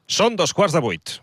Són 7:15.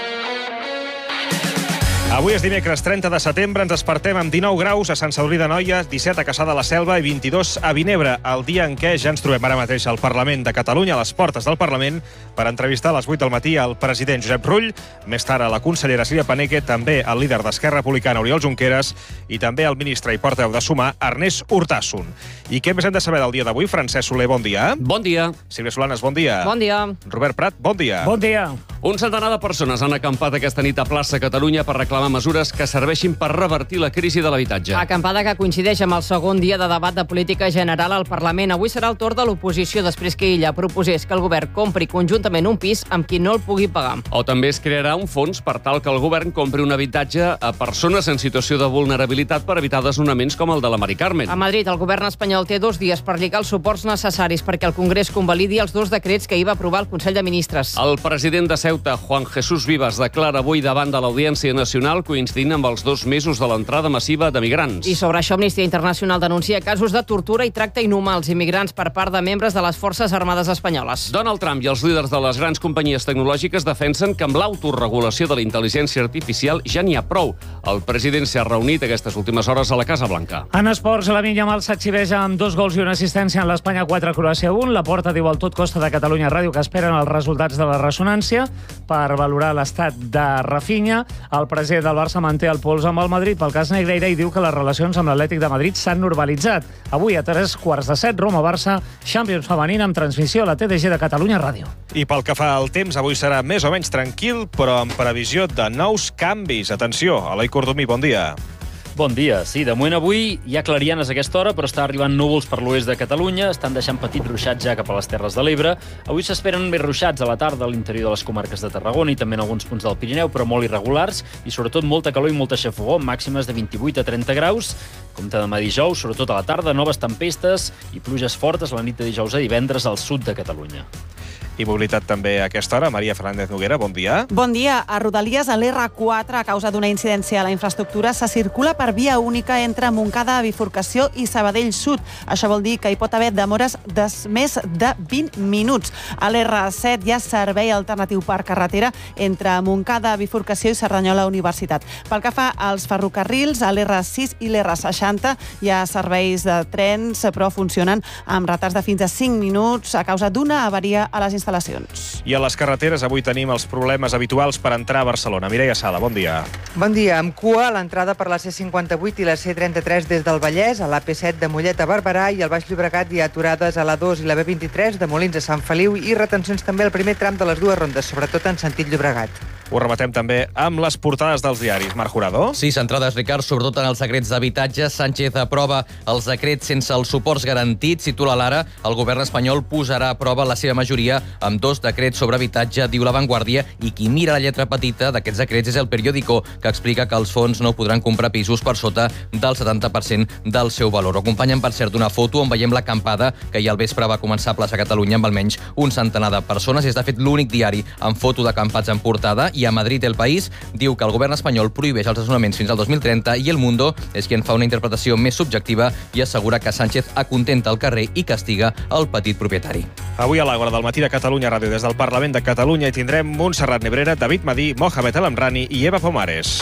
Avui és dimecres 30 de setembre, ens despertem amb 19 graus a Sant Sadurní d'Anoia, 17 a Cassà de la Selva i 22 a Vinebre, el dia en què ja ens trobem ara mateix al Parlament de Catalunya, a les portes del Parlament, per entrevistar a les 8 del matí el president Josep Rull, més tard a la consellera Sílvia Paneque, també el líder d'Esquerra Republicana, Oriol Junqueras, i també el ministre i portaveu de Sumar, Ernest Urtasun. I què més hem de saber del dia d'avui? Francesc Soler, bon dia. Bon dia. Sílvia Solanes, bon dia. Bon dia. Robert Prat, bon dia. Bon dia. Un centenar de persones han acampat aquesta nit a plaça Catalunya per reclamar mesures que serveixin per revertir la crisi de l'habitatge. Acampada que coincideix amb el segon dia de debat de política general al Parlament. Avui serà el torn de l'oposició després que ella proposés que el govern compri conjuntament un pis amb qui no el pugui pagar. O també es crearà un fons per tal que el govern compri un habitatge a persones en situació de vulnerabilitat per evitar desnonaments com el de la Mari Carmen. A Madrid, el govern espanyol té 2 dies per lligar els suports necessaris perquè el Congrés convalidi els 2 decrets que ahir va aprovar el Consell de Ministres. El president de Ceuta, Juan Jesús Vivas, declara avui davant de l'Audiència Nacional coincidint amb els 2 mesos de l'entrada massiva de migrants. I sobre això, Amnistia Internacional denuncia casos de tortura i tracte inhumà als immigrants per part de membres de les Forces Armades espanyoles. Donald Trump i els líders de les grans companyies tecnològiques defensen que amb l'autoregulació de la intel·ligència artificial ja n'hi ha prou. El president s'ha reunit aquestes últimes hores a la Casa Blanca. En esports, Lamine Yamal s'exhibeix amb 2 gols i una assistència en l'Espanya 4, Croàcia 1. La Porta diu al Tot Costa de Catalunya Ràdio que esperen els resultats de la ressonància per valorar l'estat de Rafinha. El president del Barça manté el pols amb el Madrid pel cas Negreira i diu que les relacions amb l'Atlètic de Madrid s'han normalitzat. Avui a 7:15, Roma-Barça, Champions femenina amb transmissió a la TDG de Catalunya Ràdio. I pel que fa al temps, avui serà més o menys tranquil, però amb previsió de nous canvis. Atenció, Eloi Cordomí, bon dia. Bon dia. Sí, de moment avui hi ha clarianes a aquesta hora, però està arribant núvols per l'oest de Catalunya, estan deixant petits ruixats ja cap a les Terres de l'Ebre. Avui s'esperen més ruixats a la tarda a l'interior de les comarques de Tarragona i també en alguns punts del Pirineu, però molt irregulars, i sobretot molta calor i molta xafogor, màximes de 28 a 30 graus. Compte demà dijous, sobretot a la tarda, noves tempestes i pluges fortes la nit de dijous a divendres al sud de Catalunya. I mobilitat també a aquesta hora. Maria Fernández Noguera, bon dia. Bon dia. A Rodalies, a l'R4, a causa d'una incidència a la infraestructura, se circula per via única entre Montcada, Bifurcació i Sabadell Sud. Això vol dir que hi pot haver demores de més de 20 minuts. A l'R7 hi ha servei alternatiu per carretera entre Montcada, Bifurcació i Cerdanyola Universitat. Pel que fa als ferrocarrils, a l'R6 i l'R60 hi ha serveis de trens, però funcionen amb retards de fins a 5 minuts a causa d'una avaria a les instal·lacions. I a les carreteres avui tenim els problemes habituals per entrar a Barcelona. Mireia Sala, bon dia. Bon dia. Amb cua a l'entrada per la C58 i la C33 des del Vallès, a l'AP7 de Mollet a Barberà i al Baix Llobregat hi ha aturades a l'A2 i la B23 de Molins a Sant Feliu i retencions també al primer tram de les 2 rondes, sobretot en sentit Llobregat. Ho rematem també amb les portades dels diaris. Marc Jurado. Sí, centrades, Ricard, sobretot en els decrets d'habitatge. Sánchez aprova els decrets sense els suports garantits. Titula l'Ara, el govern espanyol posarà a prova la seva majoria amb 2 decrets sobre habitatge, diu La Vanguardia, i qui mira la lletra petita d'aquests decrets és El Periódico, que explica que els fons no podran comprar pisos per sota del 70% del seu valor. Ho acompanyen, per cert, una foto on veiem l'acampada que ahir al vespre va començar a plaça Catalunya amb almenys un centenar de persones. És, de fet, l'únic diari amb foto d'acampats en portada. I a Madrid, El País diu que el govern espanyol prohibeix els desnonaments fins al 2030 i El Mundo és qui en fa una interpretació més subjectiva i assegura que Sánchez acontenta el carrer i castiga el petit propietari. Avui a l'Àgora del matí de Catalunya Ràdio des del Parlament de Catalunya hi tindrem Montserrat Nebrera, David Madí, Mohamed El Amrani i Eva Pomares.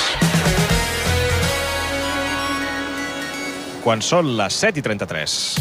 Quan són les 7:33.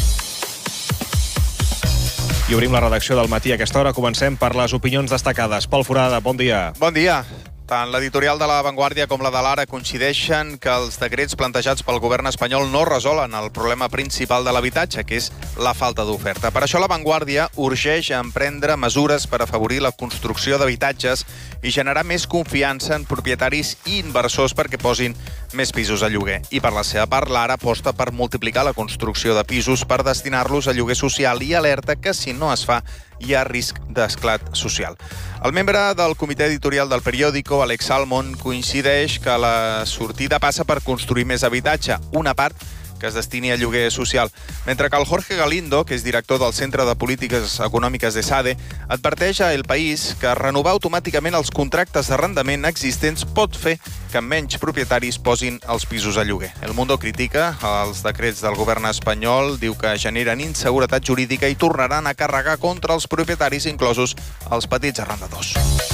I obrim la redacció del matí a aquesta hora. Comencem per les opinions destacades. Pol Forada, bon dia. Bon dia. Tant l'editorial de La Vanguardia com la de l'Ara coincideixen que els decrets plantejats pel govern espanyol no resolen el problema principal de l'habitatge, que és la falta d'oferta. Per això La Vanguardia urgeix a emprendre mesures per afavorir la construcció d'habitatges i generar més confiança en propietaris i inversors perquè posin més pisos a lloguer. I per la seva part, l'Ara aposta per multiplicar la construcció de pisos per destinar-los a lloguer social i alerta que si no es fa hi ha risc d'esclat social. El membre del comitè editorial del Periódico, Alex Salmon, coincideix que la sortida passa per construir més habitatge. Una part que es destini a lloguer social. Mentre que el Jorge Galindo, que és director del Centre de Polítiques Econòmiques de SADE, adverteix a El País que renovar automàticament els contractes d'arrendament existents pot fer que menys propietaris posin els pisos a lloguer. El Mundo critica els decrets del govern espanyol, diu que generen inseguretat jurídica i tornaran a carregar contra els propietaris, inclosos els petits arrendadors.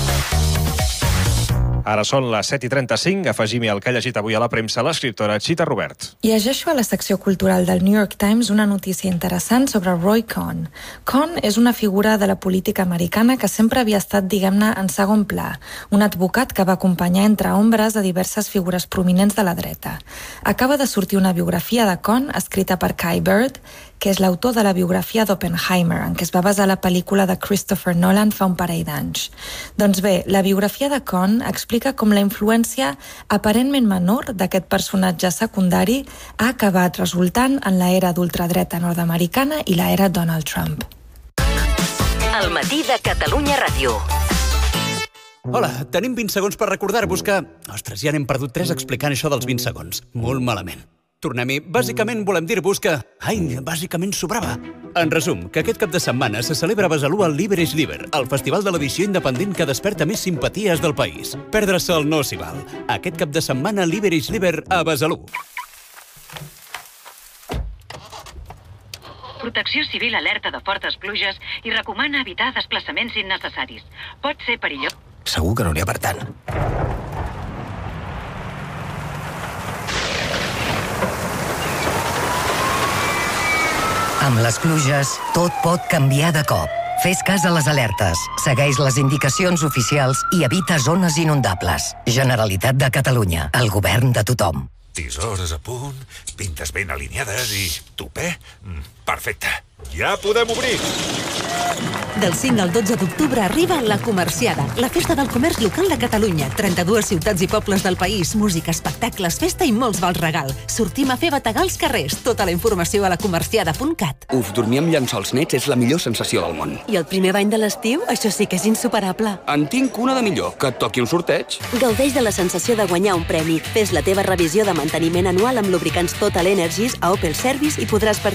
Ara són les 7:35. Afegim-hi el que ha llegit avui a la premsa l'escriptora Chita Robert. Llegeixo a la secció cultural del New York Times una notícia interessant sobre Roy Cohn. Cohn és una figura de la política americana que sempre havia estat, diguem-ne, en segon pla. Un advocat que va acompanyar entre ombres a diverses figures prominents de la dreta. Acaba de sortir una biografia de Cohn escrita per Kai Bird, que és l'autor de la biografia d'Oppenheimer, en què es va basar la pel·lícula de Christopher Nolan fa un parell d'anys. Doncs bé, la biografia de Cohn explica com la influència aparentment menor d'aquest personatge secundari ha acabat resultant en l'era d'ultradreta nord-americana i l'era Donald Trump. El matí de Catalunya Ràdio. Hola, tenim 20 segons per recordar-vos que... Ostres, ja n'hem perdut 3 explicant això dels 20 segons. Molt malament. Tornem-hi. Bàsicament volem dir-vos que... Ai, bàsicament sobrava. En resum, que aquest cap de setmana se celebra a Besalú el Liber és Liber, el festival de l'edició independent que desperta més simpaties del país. Perdre-se'l no s'hi val. Aquest cap de setmana Liber és Liber a Besalú. Protecció Civil alerta de fortes pluges i recomana evitar desplaçaments innecessaris. Pot ser perillós. Segur que no n'hi ha per tant. Amb les pluges, tot pot canviar de cop. Fes cas a les alertes, segueix les indicacions oficials i evita zones inundables. Generalitat de Catalunya, el govern de tothom. Tisores a punt, pintes ben alineades i tupè? Perfecte. Ja podem obrir! Del 5 al 12 d'octubre arriba La Comerciada, la festa del comerç local de Catalunya. 32 ciutats i pobles del país, música, espectacles, festa i molts vals regal. Sortim a fer bategar als carrers. Tota la informació a lacomerciada.cat. Uf, dormir amb llençols nets és la millor sensació del món. I el primer bany de l'estiu? Això sí que és insuperable. En tinc una de millor, que et toqui un sorteig. Gaudeix de la sensació de guanyar un premi. Fes la teva revisió de manteniment anual amb lubricants Total Energies a Opel Service i podràs